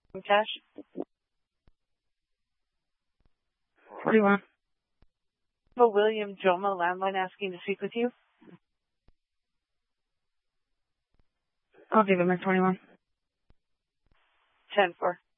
Cash. 41. William Joma landline asking to speak with you. I'll give him a 21. 10-4.